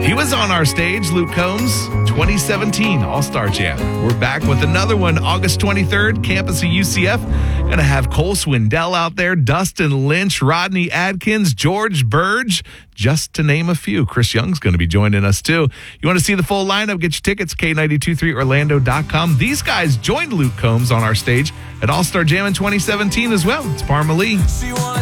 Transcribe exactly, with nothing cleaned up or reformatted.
He was on our stage, Luke Combs, twenty seventeen All-Star Jam. We're back with another one August twenty-third, campus of U C F. Going to have Cole Swindell out there, Dustin Lynch, Rodney Adkins, George Burge, just to name a few. Chris Young's going to be joining us too. You want to see the full lineup? Get your tickets, K nine two three Orlando dot com. These guys joined Luke Combs on our stage at All-Star Jam in twenty seventeen as well. It's Parma Lee.